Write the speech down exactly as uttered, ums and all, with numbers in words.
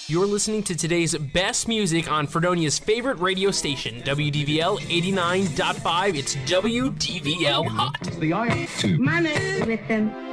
You're listening to today's best music on Fredonia's favorite radio station, W D V L eighty-nine point five. It's W D V L Hot. The I- Money with them.